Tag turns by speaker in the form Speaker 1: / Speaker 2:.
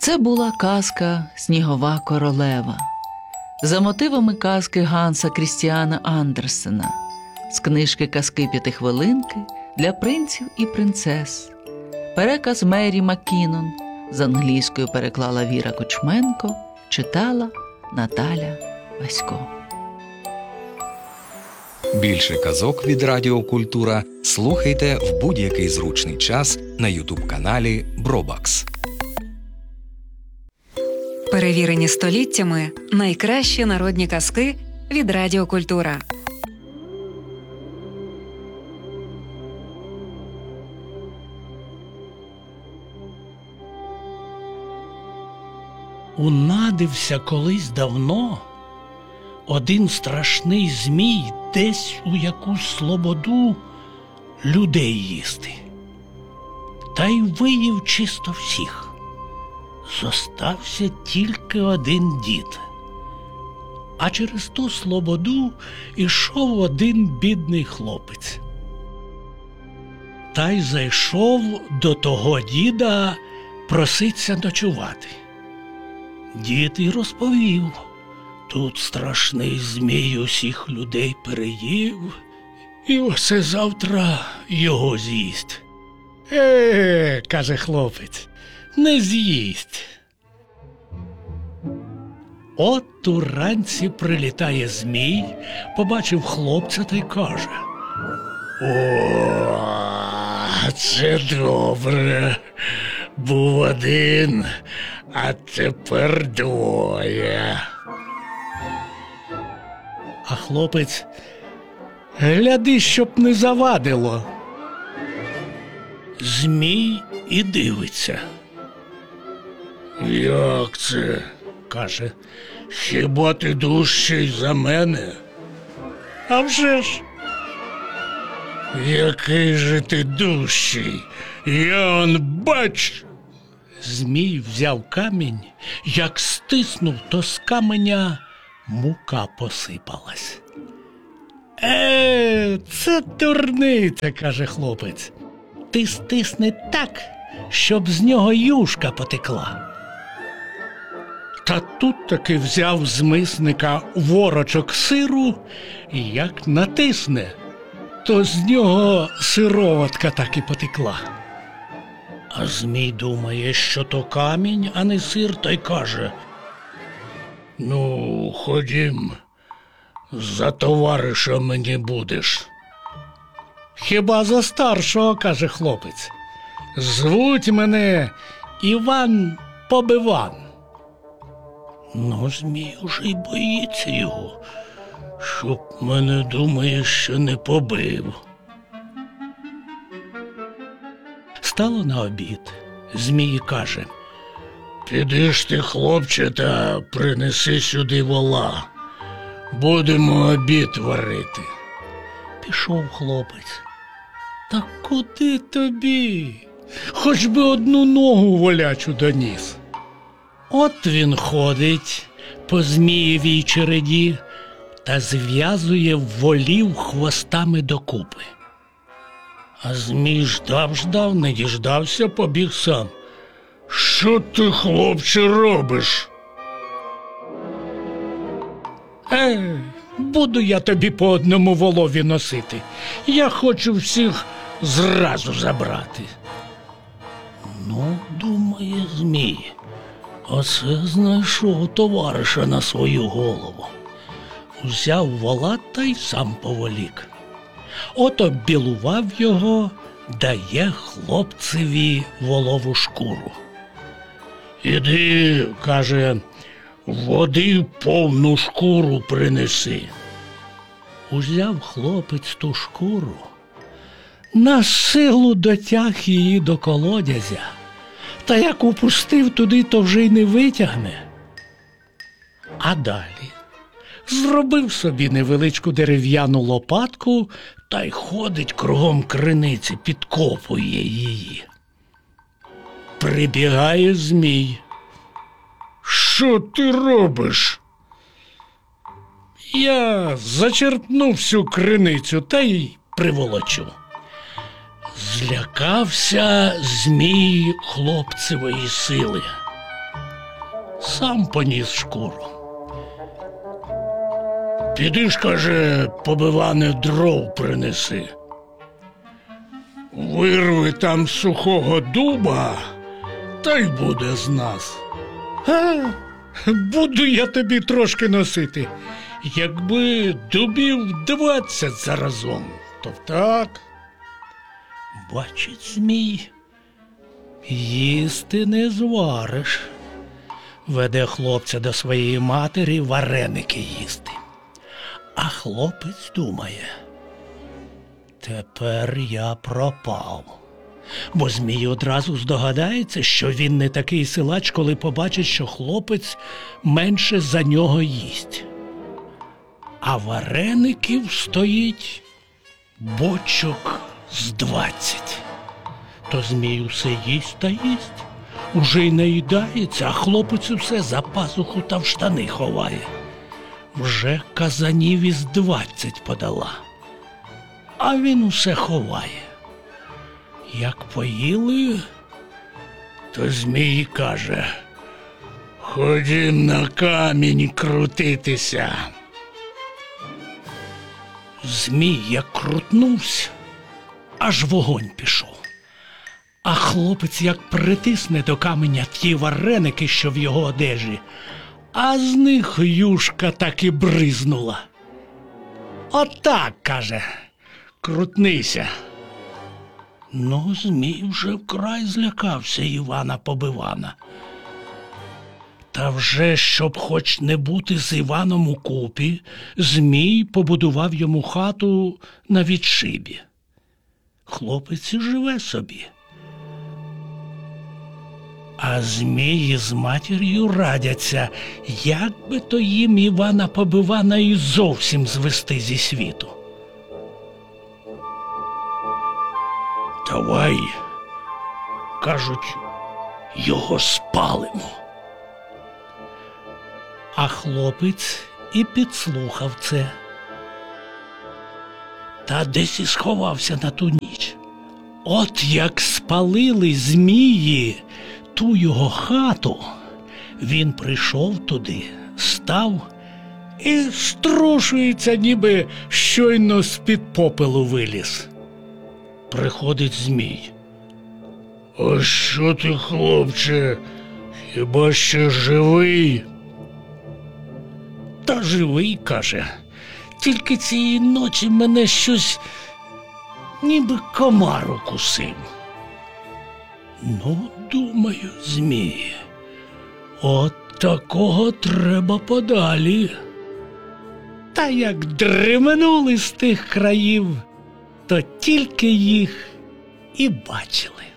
Speaker 1: Це була казка «Снігова королева» за мотивами казки Ганса Крістіана Андерсена з книжки «Казки П'ятихвилинки» для принців і принцес. Переказ Мері Маккінон, з англійської переклала Віра Кучменко, читала Наталя Васько.
Speaker 2: Більше казок від Радіо Культура слухайте в будь-який зручний час на ютуб-каналі Бробакс.
Speaker 3: Перевірені століттями найкращі народні казки від Радіо Культура.
Speaker 4: Унадився колись давно один страшний змій десь у якусь слободу людей їсти. Та й виїв чисто всіх. Зостався тільки один дід. А через ту слободу ішов один бідний хлопець. Та й зайшов до того діда проситься ночувати. Дід і розповів: тут страшний змій усіх людей переїв, і оце завтра його з'їсть. Каже хлопець, не з'їсть. От уранці прилітає змій, побачив хлопця та й каже: «О, це добре. Був один, а тепер двоє». А хлопець: «Гляди, щоб не завадило». Змій і дивиться. «Як це?» – каже. «Хіба ти дужчий за мене?» «А вже ж!» «Який же ти дужчий? Я он бач!» Змій взяв камінь, як стиснув, то з каменя мука посипалась. Це дурниця», – каже хлопець. «Ти стисни так, щоб з нього юшка потекла». Та тут таки взяв з мисника ворочок сиру і як натисне, то з нього сироватка так і потекла. А змій думає, що то камінь, а не сир, та й каже: «Ну, ходім, за товариша мені будеш». «Хіба за старшого?» – каже хлопець. «Звуть мене Іван Побиван». Ну, змій уже й боїться його, щоб мене, думає, що не побив. Стало на обід. Змій каже: «Піди ж ти, хлопче, та принеси сюди вола. Будемо обід варити». Пішов хлопець. «Та куди тобі? Хоч би одну ногу волячу доніс». От він ходить по змієвій череді та зв'язує волів хвостами докупи. А змій ждав, не діждався, побіг сам. «Що ти, хлопче, робиш?» Буду я тобі по одному волові носити. Я хочу всіх зразу забрати». Ну, думає змій, оце знайшов товариша на свою голову. Взяв вола та й сам поволік. От оббілував його, дає хлопцеві волову шкуру. «Іди, – каже, – води повну шкуру принеси». Узяв хлопець ту шкуру, на силу дотяг її до колодязя, та як упустив туди, то вже й не витягне. А далі зробив собі невеличку дерев'яну лопатку та й ходить кругом криниці, підкопує її. Прибігає змій. «Що ти робиш?» «Я зачерпну всю криницю та й приволочу». Злякався змій хлопцевої сили. сам поніс шкуру. Піди ж, каже, побиване дров принеси. Вирви там сухого дуба, та й буде з нас. Буду я тобі трошки носити. Якби дубів 20 заразом, то так. Бачить змій, їсти не звариш. Веде хлопця до своєї матері вареники їсти. А хлопець думає: тепер я пропав. Бо змій одразу здогадається, що він не такий силач, коли побачить, що хлопець менше за нього їсть. А вареників стоїть бочок з 20. То змій усе їсть та їсть. Уже й наїдається, а хлопець усе за пазуху та в штани ховає. Вже казанів із 20 подала, а він усе ховає. Як поїли, то змій каже: ходім на камінь крутитися. Змій як крутнувся, аж вогонь пішов. А хлопець як притисне до каменя ті вареники, що в його одежі, а з них юшка так і бризнула. Отак, каже, крутнися. Ну, змій вже вкрай злякався Івана-побивана. Та вже, щоб хоч не бути з Іваном у купі, змій побудував йому хату на відшибі. Хлопець і живе собі. А змії з матір'ю радяться, як би то їм Івана-побивана і зовсім звести зі світу. Давай, кажуть, його спалимо. А хлопець і підслухав це. Та десь і сховався на ту ніч. От як спалили змії ту його хату, він прийшов туди, став і струшується, ніби щойно з-під попелу виліз. Приходить змій. А що ти, хлопче, хіба ще живий? Та живий, каже, тільки цієї ночі мене щось ніби комар укусив. Ну, думаю, змій, от такого треба подалі. Та як дременули з тих країв, то тільки їх і бачили.